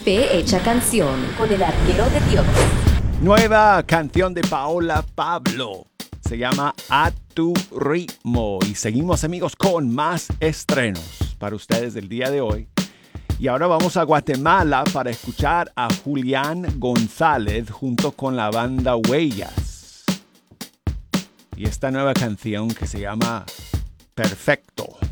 Fe Hecha Canción con el arquero de Dios. Nueva canción de Paola Pablo. Se llama A Tu Ritmo. Y seguimos, amigos, con más estrenos para ustedes del día de hoy. Y ahora vamos a Guatemala para escuchar a Julián González junto con la banda Huellas. Y esta nueva canción que se llama Perfecto.